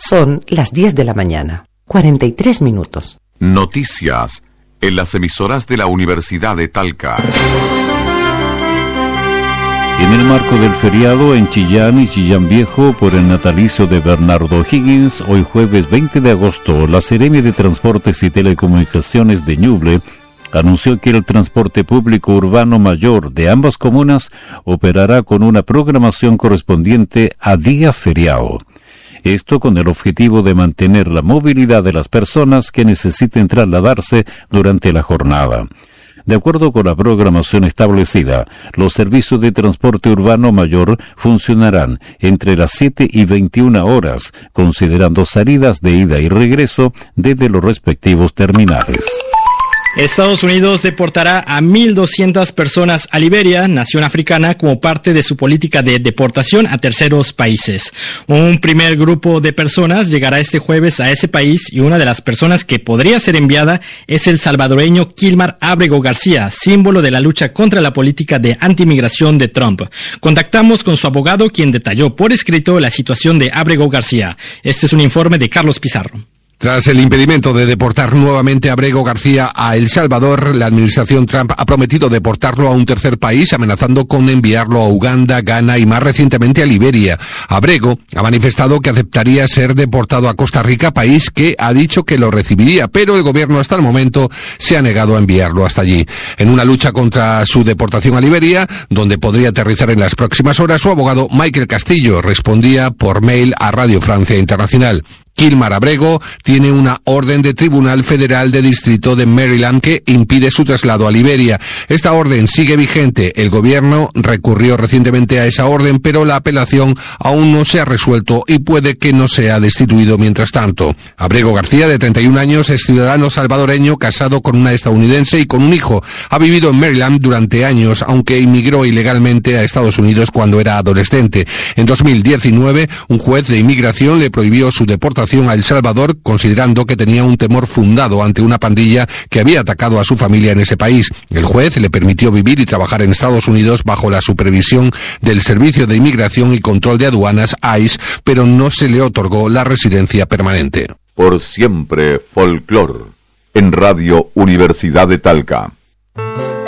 Son las 10 de la mañana, 43 minutos. Noticias en las emisoras de la Universidad de Talca. En el marco del feriado en Chillán y Chillán Viejo por el natalicio de Bernardo Higgins, hoy jueves 20 de agosto, la Seremi de Transportes y Telecomunicaciones de Ñuble anunció que el transporte público urbano mayor de ambas comunas operará con una programación correspondiente a día feriado. Esto con el objetivo de mantener la movilidad de las personas que necesiten trasladarse durante la jornada. De acuerdo con la programación establecida, los servicios de transporte urbano mayor funcionarán entre las 7 y 21 horas, considerando salidas de ida y regreso desde los respectivos terminales. Estados Unidos deportará a 1.200 personas a Liberia, nación africana, como parte de su política de deportación a terceros países. Un primer grupo de personas llegará este jueves a ese país y una de las personas que podría ser enviada es el salvadoreño Kilmar Ábrego García, símbolo de la lucha contra la política de antimigración de Trump. Contactamos con su abogado, quien detalló por escrito la situación de Ábrego García. Este es un informe de Carlos Pizarro. Tras el impedimento de deportar nuevamente a Ábrego García a El Salvador, la administración Trump ha prometido deportarlo a un tercer país, amenazando con enviarlo a Uganda, Ghana y más recientemente a Liberia. Ábrego ha manifestado que aceptaría ser deportado a Costa Rica, país que ha dicho que lo recibiría, pero el gobierno hasta el momento se ha negado a enviarlo hasta allí. En una lucha contra su deportación a Liberia, donde podría aterrizar en las próximas horas, su abogado Michael Castillo respondía por mail a Radio Francia Internacional. Kilmar Ábrego tiene una orden de Tribunal Federal de Distrito de Maryland que impide su traslado a Liberia. Esta orden sigue vigente. El gobierno recurrió recientemente a esa orden, pero la apelación aún no se ha resuelto y puede que no sea destituido mientras tanto. Ábrego García, de 31 años, es ciudadano salvadoreño, casado con una estadounidense y con un hijo. Ha vivido en Maryland durante años, aunque inmigró ilegalmente a Estados Unidos cuando era adolescente. En 2019, un juez de inmigración le prohibió su deportación a El Salvador, considerando que tenía un temor fundado ante una pandilla que había atacado a su familia en ese país. El juez le permitió vivir y trabajar en Estados Unidos bajo la supervisión del Servicio de Inmigración y Control de Aduanas, ICE, pero no se le otorgó la residencia permanente. Por siempre folclor, en Radio Universidad de Talca.